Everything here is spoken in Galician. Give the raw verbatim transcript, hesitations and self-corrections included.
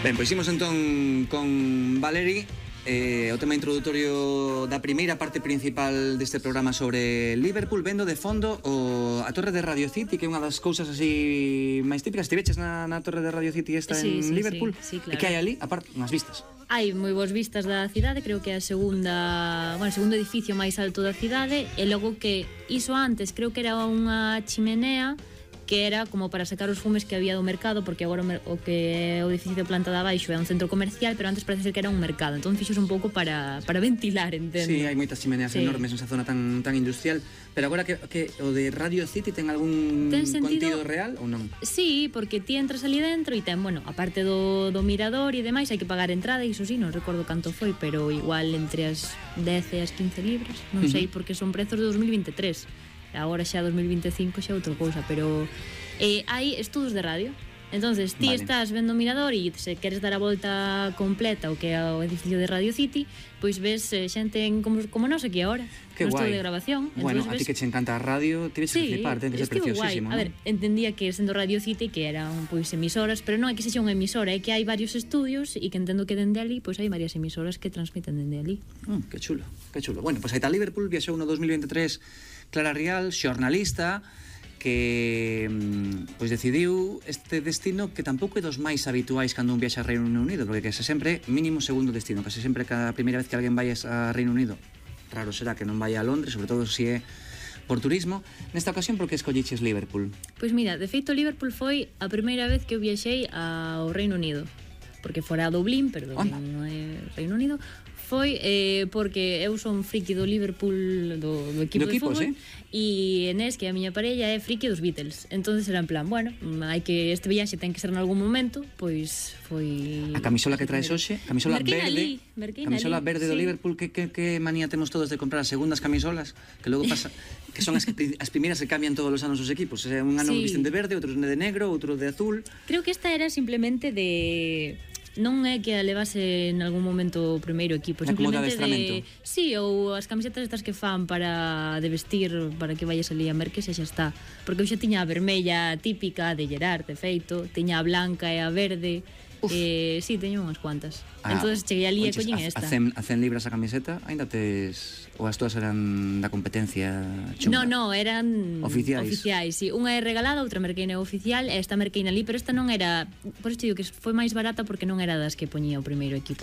Ben, pois imos entón con Valeri, eh, o tema introdutorio da primeira parte principal deste programa sobre Liverpool, vendo de fondo o, a torre de Radio City, que é unha das cousas así máis típicas. Ti veches na, na torre de Radio City esta sí, en sí, Liverpool? Sí, sí, claro. E que hai ali, aparte, unhas vistas. Hai moi boas vistas da cidade, creo que é a segunda, bueno, o segundo edificio máis alto da cidade, e logo que iso antes creo que era unha chimenea que era como para sacar os fumes que había do mercado, porque agora o que é o edificio de planta de abaixo é un centro comercial, pero antes parece ser que era un mercado, entón fixos un pouco para, para ventilar, entendo. Sí, hai moitas chimeneas sí. enormes nesa zona tan, tan industrial, pero agora que, que o de Radio City ten algún ten sentido... contido real ou non? Sí, porque ti entras ali dentro e ten, bueno, aparte do, do mirador e demais, hai que pagar entrada, e iso sí, non recordo canto foi, pero igual entre as dez e as quince libras, non uh-huh. sei, porque son prezos de dos mil vinte e tres. Agora xa dos mil vinte e cinco xa outra cousa, pero eh, hai estudos de radio. Entonces ti vale. Estás vendo o mirador e se queres dar a volta completa o que é o edificio de Radio City, pois ves eh, xente en, como, como nos aquí agora, que no guai. Estudio de grabación. Bueno, ves... a ti que che encanta a radio, ti ves sí, que flipar, ten que ser preciosísimo, ¿no? A ver, entendía que sendo Radio City que eran pois emisoras, pero non é que sexa unha emisora, é que hai varios estudios e que entendo que dende ali pois hai varias emisoras que transmiten dende ali. Mm, que chulo, que chulo. Bueno, pois aí está Liverpool, viaxou no dos mil vinte e tres Clara Rial, xornalista, que pois decidiu este destino que tampouco é dos máis habituais cando un viaxa a Reino Unido, porque case sempre mínimo segundo destino, case sempre que a primeira vez que alguén vai a Reino Unido, raro será que non vai a Londres, sobre todo se é por turismo. Nesta ocasión, por que escolliches Liverpool? Pois mira, de feito Liverpool foi a primeira vez que eu viaxei ao Reino Unido, porque fora a Dublín, pero Dublín non é Reino Unido. Foi eh, porque eu son friki do Liverpool, do, do equipo do de equipo, fútbol, sí? E Enes, que é a miña parella, é friki dos Beatles. Entonces era en plan, bueno, hai que este viaxe ten que ser en algún momento, pois foi... A camisola que traes hoxe, camisola Merqueina verde, ali, camisola ali, verde do sí. Liverpool, que, que, que manía temos todos de comprar as segundas camisolas, que logo pasa, que son as, que, as primeiras que cambian todos os anos os equipos. O sea, un ano sí. Visten de verde, outro de negro, outro de azul. Creo que esta era simplemente de... non é que a levase en algún momento o primeiro equipo, simplemente de... Sí, ou as camisetas estas que fan para de vestir, para que vayas ali a merques e xa está. Porque eu xa tiña a vermella típica de Gerard, de feito, tiña a blanca e a verde. Eh, sí, teño unhas cuantas. Ah, entonces cheguei ali e collín esta. A cen, a cen libras a camiseta, ainda tes... Ou as túas eran da competencia chunga? No, no, eran oficiais. Oficiais, sí. Unha é regalada, outra merqueina oficial, e esta merqueina ali, pero esta non era... Por isto digo que foi máis barata porque non era das que poñía o primeiro equipo.